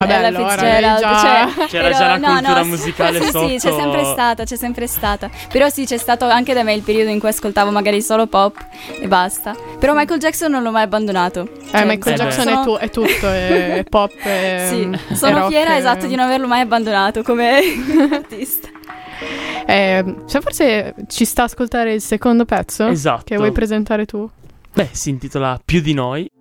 Ella Fitzgerald, c'era già la cultura musicale sotto. Sì, c'è sempre stata. Però sì, c'è stato anche da me il periodo in cui ascoltavo magari solo pop e basta. Però Michael Jackson non l'ho mai abbandonato. Michael Jackson è tutto, è pop, sì, sono rock, fiera esatto di non averlo mai abbandonato come artista. Forse ci sta a ascoltare il secondo pezzo? Esatto. Che vuoi presentare tu? Beh, si intitola Più di noi.